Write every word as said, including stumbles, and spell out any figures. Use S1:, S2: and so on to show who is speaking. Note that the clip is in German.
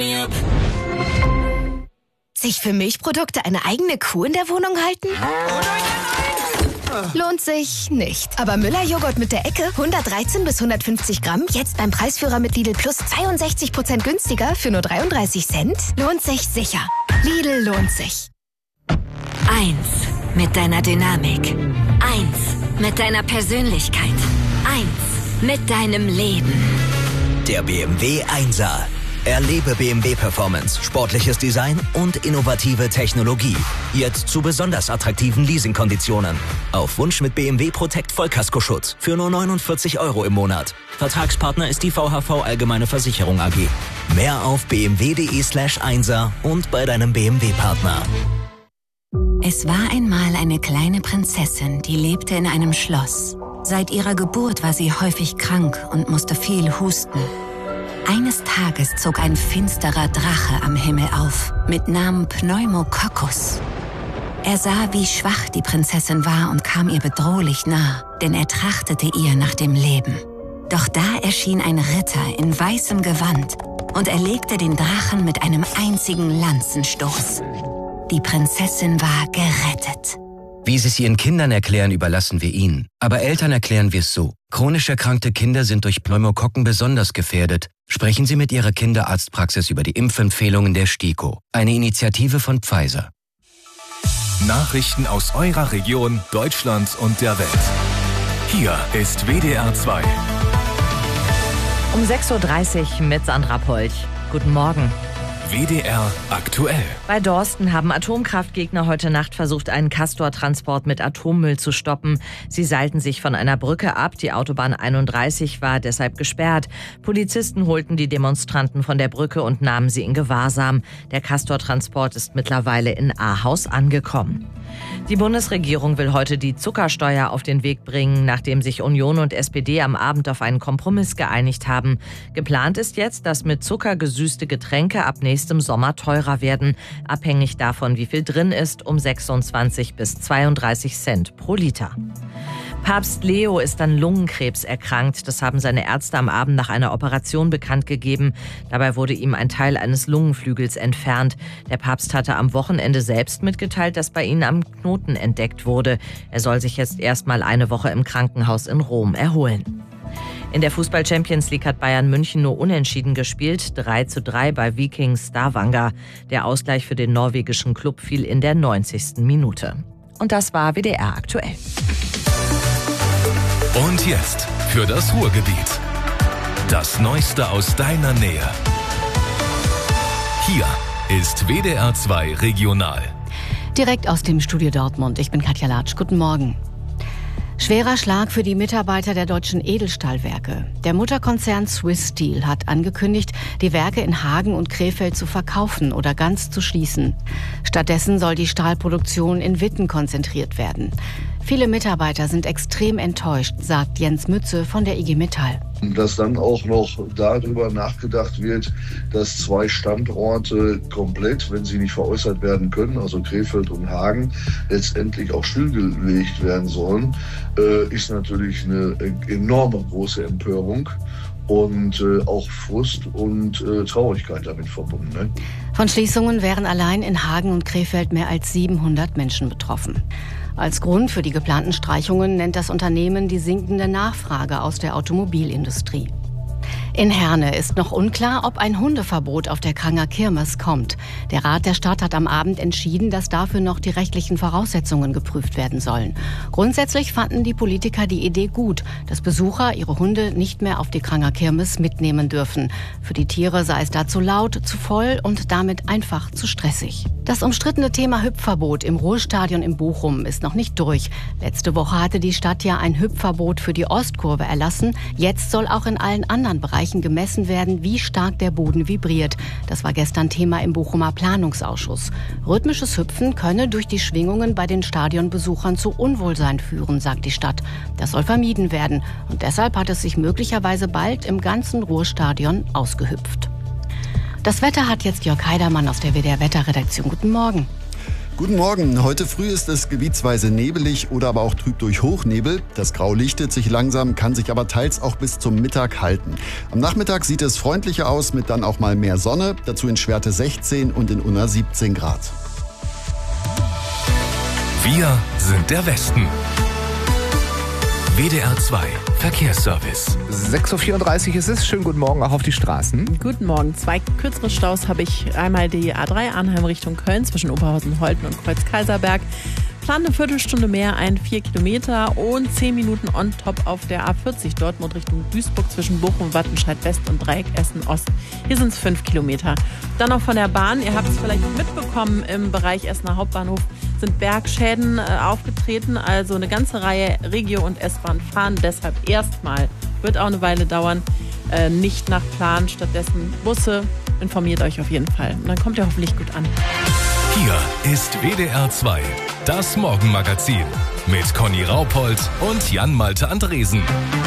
S1: Sich für Milchprodukte eine eigene Kuh in der Wohnung halten? Lohnt sich nicht. Aber Müller-Joghurt mit der Ecke, hundertdreizehn bis hundertfünfzig Gramm, jetzt beim Preisführer mit Lidl Plus zweiundsechzig Prozent günstiger für nur dreiunddreißig Cent? Lohnt sich sicher. Lidl lohnt sich.
S2: Eins mit deiner Dynamik. Eins mit deiner Persönlichkeit. Eins mit deinem Leben.
S3: Der B M W Einser. Erlebe B M W Performance, sportliches Design und innovative Technologie. Jetzt zu besonders attraktiven Leasingkonditionen. Auf Wunsch mit B M W Protect Vollkaskoschutz für nur neunundvierzig Euro im Monat. Vertragspartner ist die V H V Allgemeine Versicherung A G. Mehr auf bmw.de slash Einser und bei deinem B M W-Partner.
S2: Es war einmal eine kleine Prinzessin, die lebte in einem Schloss. Seit ihrer Geburt war sie häufig krank und musste viel husten. Eines Tages zog ein finsterer Drache am Himmel auf, mit Namen Pneumococcus. Er sah, wie schwach die Prinzessin war und kam ihr bedrohlich nah, denn er trachtete ihr nach dem Leben. Doch da erschien ein Ritter in weißem Gewand und erlegte den Drachen mit einem einzigen Lanzenstoß. Die Prinzessin war gerettet.
S4: Wie Sie es Ihren Kindern erklären, überlassen wir Ihnen. Aber Eltern erklären wir es so. Chronisch erkrankte Kinder sind durch Pneumokokken besonders gefährdet. Sprechen Sie mit Ihrer Kinderarztpraxis über die Impfempfehlungen der STIKO. Eine Initiative von Pfizer.
S5: Nachrichten aus eurer Region, Deutschland und der Welt. Hier ist W D R zwei.
S6: Um sechs Uhr dreißig mit Sandra Polch. Guten Morgen.
S5: W D R aktuell.
S6: Bei Dorsten haben Atomkraftgegner heute Nacht versucht, einen Castor-Transport mit Atommüll zu stoppen. Sie seilten sich von einer Brücke ab. Die Autobahn einunddreißig war deshalb gesperrt. Polizisten holten die Demonstranten von der Brücke und nahmen sie in Gewahrsam. Der Castor-Transport ist mittlerweile in Ahaus angekommen. Die Bundesregierung will heute die Zuckersteuer auf den Weg bringen, nachdem sich Union und S P D am Abend auf einen Kompromiss geeinigt haben. Geplant ist jetzt, dass mit Zucker gesüßte Getränke ab nächstem Sommer teurer werden. Abhängig davon, wie viel drin ist, um sechsundzwanzig bis zweiunddreißig Cent pro Liter. Papst Leo ist an Lungenkrebs erkrankt. Das haben seine Ärzte am Abend nach einer Operation bekannt gegeben. Dabei wurde ihm ein Teil eines Lungenflügels entfernt. Der Papst hatte am Wochenende selbst mitgeteilt, dass bei ihm am Knoten entdeckt wurde. Er soll sich jetzt erstmal eine Woche im Krankenhaus in Rom erholen. In der Fußball-Champions League hat Bayern München nur unentschieden gespielt, drei zu drei bei Viking Stavanger. Der Ausgleich für den norwegischen Klub fiel in der neunzigsten Minute. Und das war W D R aktuell.
S5: Und jetzt für das Ruhrgebiet. Das Neueste aus deiner Nähe. Hier ist W D R zwei Regional.
S7: Direkt aus dem Studio Dortmund. Ich bin Katja Latsch. Guten Morgen. Schwerer Schlag für die Mitarbeiter der deutschen Edelstahlwerke. Der Mutterkonzern Swiss Steel hat angekündigt, die Werke in Hagen und Krefeld zu verkaufen oder ganz zu schließen. Stattdessen soll die Stahlproduktion in Witten konzentriert werden. Viele Mitarbeiter sind extrem enttäuscht, sagt Jens Mütze von der I G Metall.
S8: Dass dann auch noch darüber nachgedacht wird, dass zwei Standorte komplett, wenn sie nicht veräußert werden können, also Krefeld und Hagen, letztendlich auch stillgelegt werden sollen, ist natürlich eine enorme große Empörung und auch Frust und Traurigkeit damit verbunden. Ne?
S7: Von Schließungen wären allein in Hagen und Krefeld mehr als siebenhundert Menschen betroffen. Als Grund für die geplanten Streichungen nennt das Unternehmen die sinkende Nachfrage aus der Automobilindustrie. In Herne ist noch unklar, ob ein Hundeverbot auf der Kranger Kirmes kommt. Der Rat der Stadt hat am Abend entschieden, dass dafür noch die rechtlichen Voraussetzungen geprüft werden sollen. Grundsätzlich fanden die Politiker die Idee gut, dass Besucher ihre Hunde nicht mehr auf die Kranger Kirmes mitnehmen dürfen. Für die Tiere sei es da zu laut, zu voll und damit einfach zu stressig. Das umstrittene Thema Hüpfverbot im Ruhrstadion in Bochum ist noch nicht durch. Letzte Woche hatte die Stadt ja ein Hüpfverbot für die Ostkurve erlassen. Jetzt soll auch in allen anderen Bereichen gemessen werden, wie stark der Boden vibriert. Das war gestern Thema im Bochumer Planungsausschuss. Rhythmisches Hüpfen könne durch die Schwingungen bei den Stadionbesuchern zu Unwohlsein führen, sagt die Stadt. Das soll vermieden werden. Und deshalb hat es sich möglicherweise bald im ganzen Ruhrstadion ausgehüpft. Das Wetter hat jetzt Jörg Heidermann aus der W D R Wetterredaktion. Guten Morgen.
S9: Guten Morgen. Heute früh ist es gebietsweise nebelig oder aber auch trüb durch Hochnebel. Das Grau lichtet sich langsam, kann sich aber teils auch bis zum Mittag halten. Am Nachmittag sieht es freundlicher aus mit dann auch mal mehr Sonne. Dazu in Schwerte sechzehn und in Unna siebzehn Grad.
S5: Wir sind der Westen. W D R zwei Verkehrsservice.
S10: sechs Uhr vierunddreißig ist es. Schönen guten Morgen auch auf die Straßen.
S11: Guten Morgen. Zwei kürzere Staus habe ich. Einmal die A drei Arnheim Richtung Köln zwischen Oberhausen-Holten und Kreuz-Kaiserberg. Plan eine Viertelstunde mehr, ein vier Kilometer und zehn Minuten on top auf der A vierzig Dortmund Richtung Duisburg zwischen Bochum, Wattenscheid West und Dreieck Essen Ost. Hier sind es fünf Kilometer. Dann noch von der Bahn. Ihr habt es vielleicht mitbekommen, im Bereich Essener Hauptbahnhof sind Bergschäden äh, aufgetreten. Also eine ganze Reihe Regio- und S-Bahn fahren deshalb erstmal. Wird auch eine Weile dauern. Äh, nicht nach Plan. Stattdessen Busse. Informiert euch auf jeden Fall. Und dann kommt ihr hoffentlich gut an.
S5: Hier ist W D R zwei, das Morgenmagazin mit Conny Raupold und Jan Malte Andresen.